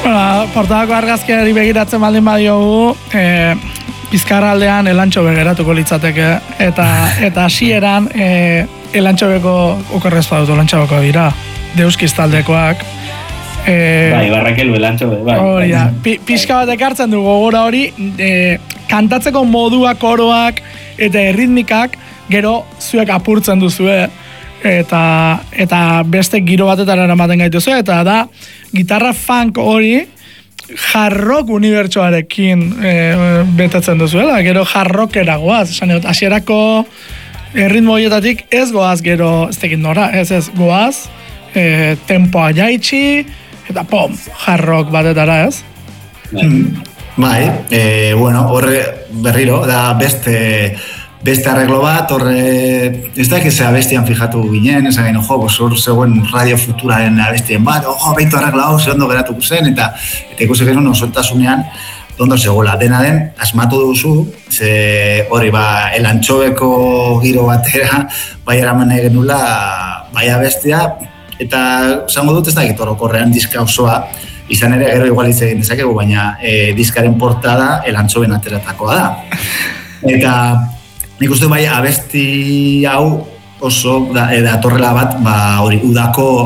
Bueno, portadako argazkiari begiratzen baldin badiogu, Bizkarraldean elantxobe geratuko litzateke, eta hasieran elantxobeko okerrez badut elantxobeko dira, deuskiz taldekoak. Bai, barrakelu elantxobe, bai. Hori da, pixka bat ekartzen du gogora hori, kantatzeko moduak, koroak eta erritmikak gero zuek apurtzen duzue, eta beste giro batetara eramaten gaituzue, eta da, gitarra funk hori, jarrok unibertsoarekin betetzen duzuela, gero jarrokera goaz, esan dut, hasierako erritmo horietatik ez goaz gero, ez tekit nora, ez goaz, tempoa jaitsi, eta pom, jarrok batetara, ez? Bai, bueno, horre berriro, da beste arreglo bat, horre, ez da que abestian fijatu ginen, esan gaino, hor zegoen Radio Futuraren abestien bat, beintu arregla hau, ondo geratuko zen, eta ikusi genuen osortasunean, ondo zegoela. Dena den, asmatu duzu, ze hori, elantxobeko giro batera, bai eraman genula, bai abestia, eta zango dut ez da orokorrean diska osoa, izan ere, gero igual hitz egin dezakegu, baina diskaren portada elantxoben ateratakoa da. Eta nik uste bai abesti hau oso datorrela bat, hori udako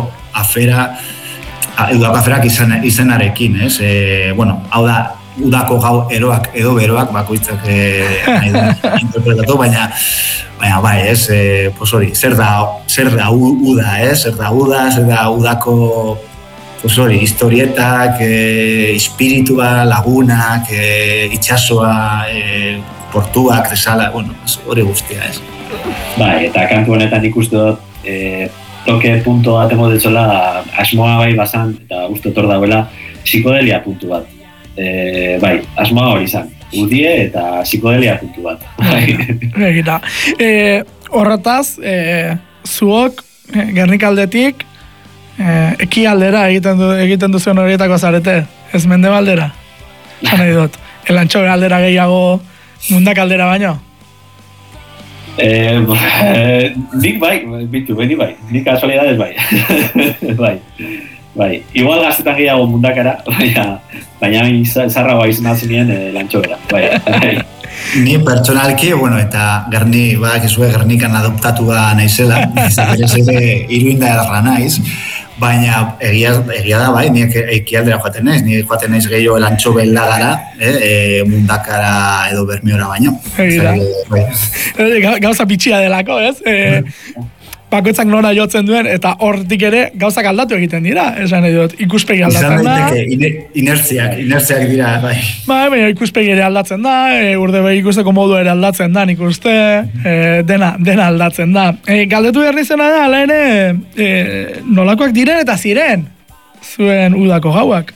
aferak izenarekin, ez? Bueno, hau da, udako gau eroak edo beroak bakoitzak nahi da interpretatu, baina bai, ez? Pues hori, zer da uda, ez? Zer da uda, zer da udako, pues hori, historietak, espiritua, lagunak, itxasoa, portuak, desala, bueno, hori guztia, ez. Bai, eta kantu honetan ikustu dut, toke punto bat emodetzola, asmoa bai bazan, eta uste tor dauela, psikodelia puntu bat. Bai, asmoa hori izan, udie eta psikodelia puntu bat. Egita. Horretaz, zuok, Gernikaldetik, ekialdera egiten duzuen horietako zarete, ez mendebaldera? Zan nahi dut, elantxobe aldera gehiago mundak aldera baino? Nik bai, nik kasualidades bai. Bai, igual gaztetan gehiago mundakara, baina zarragoa izan zinien elantxobera, bai. Ni pertsonalki, bueno, eta badakizue Gernikan adoptatua naizela, berez ere iruinda edarra naiz, baina egia da, bai, ni ekialdera joaten naiz, ni joaten naiz gehiago elantxobe gara, mundakara edo Bermeora baino. Gauza bitxia delako, ez? Bakoitzak nora jotzen duen, eta hortik ere gauzak aldatu egiten dira, esan edot, ikuspegi aldatzen da. Izan daiteke, inertziak dira, bai. Baina ikuspegi ere aldatzen da, urde behi ikusteko modu ere aldatzen da, nik uste, dena aldatzen da. Galdetu behar nizena da, ala ere, nolakoak diren eta ziren, zuen udako gauak.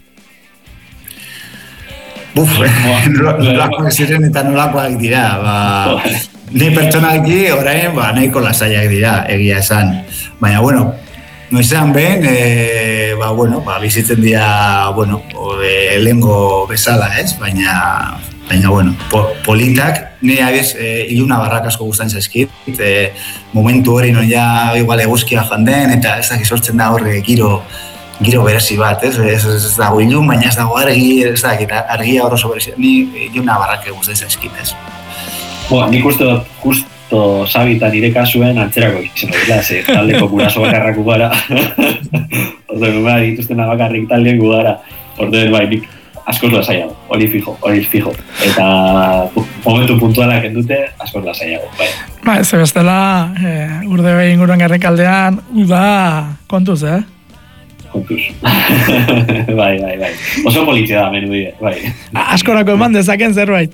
Nolakoak ziren eta nolakoak dira, ni pertsonalki orain nahiko lasaiak dira, egia esan. Baina, bueno, noizean ben, bizitzen dira, lehengo bezala, ez? Baina, bueno, politak, nire abiz, iluna barrak asko guztan zaizkit, momentu hori non ja igual eguzkia joan den, eta ez dakiz sortzen da horre giro berezi bat, ez? Ez dago ilun, baina ez dago argi, ez dakit, argia horoso berezi, ni iluna barrak guztan zaizkit, ez? Nik uste dut, justo Sabita nire kasuen antzerako izan dira, ze taldeko guraso bakarrak gara. Orduan, dituztena bakarrik taldeen gara. Orduan, bai, nik askoz lasaiago, hori fijo. Eta momentu puntualak endute, askoz lasaiago, bai. Ba, ez bestela, urde behin inguruan Gernikaldean, uda kontuz, Kontuz. Bai. Oso politzia da menu dire, bai. Askorako eman dezaken zerbait.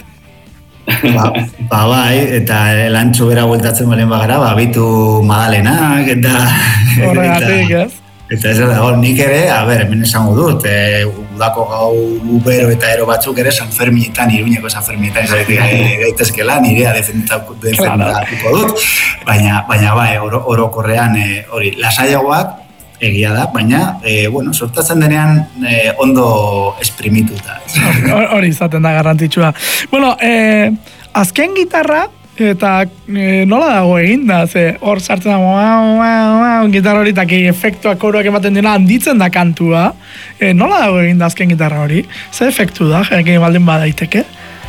Bai, eta elantxo bera bueltatzen balen bagara, bitu Madalenak, eta... Horregatik, ez? Eta ez da, nik ere, hemen esango dut, udako gau bero eta ero batzuk ere San Ferminetan, Iruñeko San Ferminetan, gaitezkela, nirea defendatuko dut, baina bai, orokorrean hori, lasaiagoak, egia da, baina, sortatzen denean ondo esprimituta. Hori izaten da garrantzitsua. Bueno, azken gitarra, eta nola dago egin da, ze hor sartzen da gitarra hori, eta efektuak koroak ematen dena handitzen da kantua, nola dago egin da azken gitarra hori? Ze efektu da, jakin baldin badaiteke?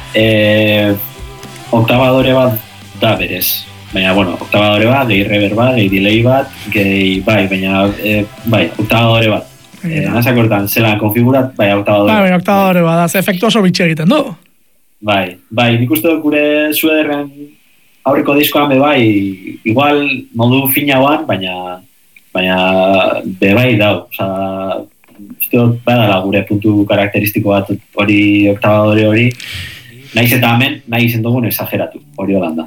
Oktabadore bat da berez. Baina, oktabadore bat, gehi reverb bat, gehi delay bat, gehi, baina, oktabadore bat. Nazakortan, zelan konfigurat, oktabadore bat. Oktabadore bat, ze efektu oso bitxe egiten du. Nik uste dut gure Suederren aurreko diskoan igual modu finauan, baina dau. Uste dut, badala gure puntu karakteristiko bat hori oktabadore hori, nahiz eta hemen, nahi izen dugun exageratu, hori holanda.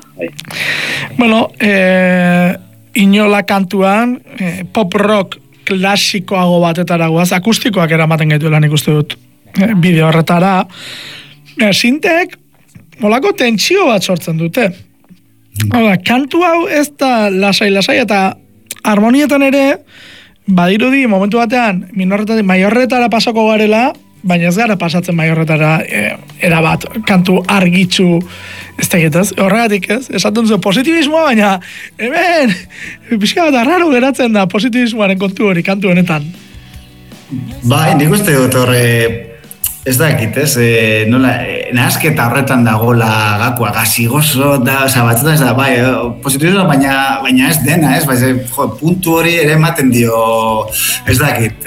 Inola kantuan, pop rock klasikoago batetara guaz, akustikoak eramaten gaituela nik uste dut bideo horretara, sintek molako tentsio bat sortzen dute. Kantu hau ez da lasai eta harmonietan ere badirudi momentu batean maiorretara pasako garela, baina ez gara pasatzen maiorretara erabat kantu argitzu ez tegitez. Horregatik ez, esaten zu positibismoa, baina hemen pixka bat arraro geratzen da positibismoaren kontu hori kantu honetan. Nik uste dut horre ez dakit, ez? Nahasketa horretan dagoela gakoa, gazigoso, batzutan ez da, positibismo, baina ez dena, ez? Puntu hori ere ematen dio, ez dakit,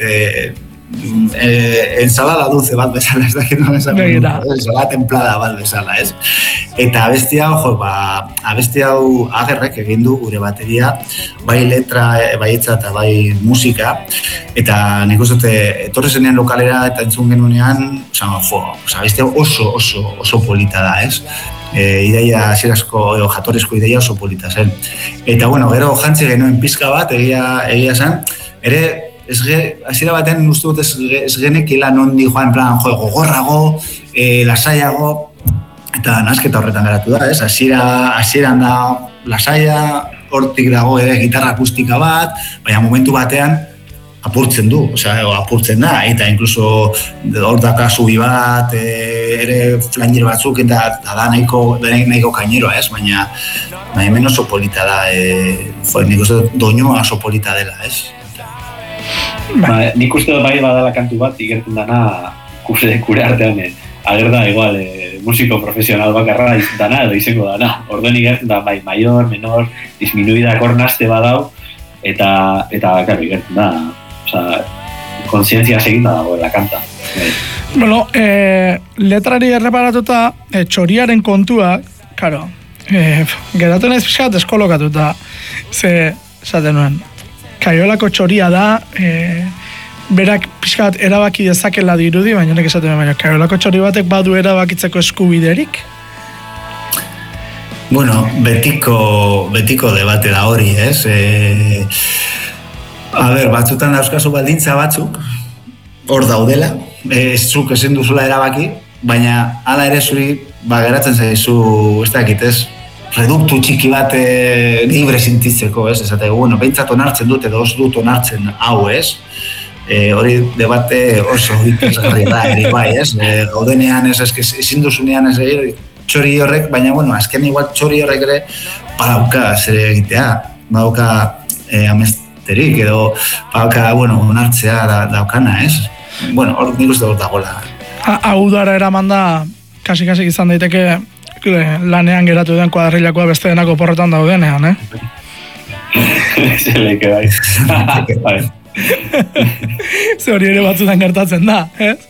ensalada dulce bat bezala, ez dakit, ensalada templada bat bezala, ez? Eta abesti hau Agerrek egin du gure bateria, bai letra, bai hitza eta bai musika, eta nik uste etorri zenean lokalera eta entzun genuenean, abesti hau oso polita da, ez? Ideia hasierazko jatorrizko ideia oso polita zen. Eta gero jantzi genuen pizka bat, egia zen, ere hasiera baten uste dut ez genekila nondi joan plan gogorrago, lasaiago, eta nahasketa horretan geratu da, ez? Hasieran da lasaia, hortik dago ere gitarra akustika bat, baina momentu batean apurtzen du, apurtzen da, eta inkluso hor daka zubi bat, ere flanger batzuk, eta da nahiko kaineroa, ez? Baina hemen oso polita da, nik uste doinoa oso polita dela, ez? Nik uste dut badala kantu bat igertzen dana kure artean ager da igual musiko profesional bakarra dana edo izango dana. Orduan igertzen da mayor, menor, disminuida kornaste badau eta igertzen da konsientzia seginda dagoela kanta. Letrari erreparatuta txoriaren kontua, geratu nahiz pixkat deskolokatuta, esaten nuen, Kaiolako txoria da, berak pixkat erabaki dezakela dirudi, baina nek esaten baina Kaiolako txori batek badu erabakitzeko eskubiderik? Betiko debate da hori, ez? Batzutan dauzkazu baldintza batzuk, hor daudela, zuk ezin duzula erabaki, baina hala ere zuri geratzen zaizu, ez dakit, ez? Reduktu txiki bat libre sintitzeko, ez? Esateko, behintzat onartzen dut edo os dut onartzen hau, ez? Hori debate oso interesgarria da, ere bai, ez? Gaudenean, ezin duzunean ez txori horrek, baina, azken igual txori horrek ere badauka zer egitea, badauka amesterik edo badauka, onartzea daukana, ez? Hor nik uste dut dagoela. Hau dara eraman da, kasi izan daiteke lanean geratu den kuadrilakoa beste denako porretan daudenean, Zeleke bai. Ze hori ere batzutan gertatzen da,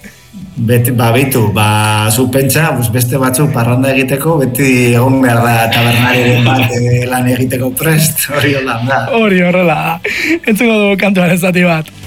zu pentsa, beste batzuk parranda egiteko, beti egon behar da tabernariren bat lan egiteko prest, hori horrela da. Hori horrela da. Entzuko dugu kantuaren zati bat.